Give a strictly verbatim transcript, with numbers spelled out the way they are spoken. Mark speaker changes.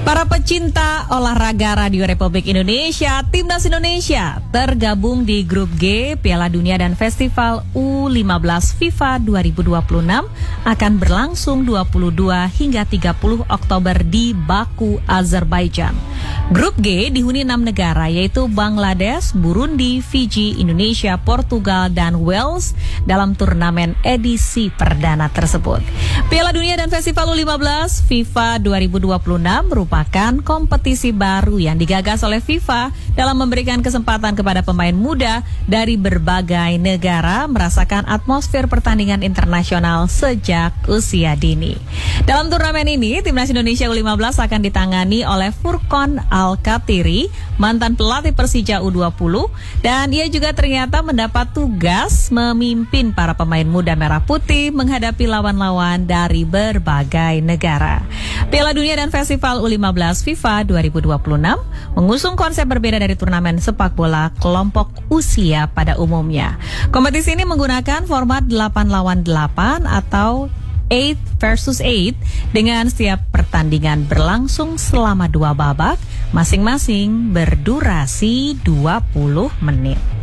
Speaker 1: Para pecinta olahraga Radio Republik Indonesia, Timnas Indonesia tergabung di Grup G Piala Dunia dan Festival U lima belas FIFA dua ribu dua puluh enam akan berlangsung dua puluh dua hingga tiga puluh Oktober di Baku, Azerbaijan. Grup G dihuni enam negara yaitu Bangladesh, Burundi, Fiji, Indonesia, Portugal, dan Wales dalam turnamen edisi perdana tersebut. Piala Dunia dan Festival U lima belas FIFA dua ribu dua puluh enam merupakan kompetisi baru yang digagas oleh FIFA dalam memberikan kesempatan kepada pemain muda dari berbagai negara merasakan atmosfer pertandingan internasional sejak usia dini. Dalam turnamen ini, Timnas Indonesia U lima belas akan ditangani oleh Furqan Al-Katiri, mantan pelatih Persija U dua puluh, dan ia juga ternyata mendapat tugas memimpin para pemain muda merah putih menghadapi lawan-lawan dari berbagai negara. Piala Dunia dan Festival U lima belas FIFA dua ribu dua puluh enam mengusung konsep berbeda dari turnamen sepak bola kelompok usia pada umumnya. Kompetisi ini menggunakan format delapan lawan delapan atau eight versus eight dengan setiap pertandingan berlangsung selama dua babak, masing-masing berdurasi dua puluh menit.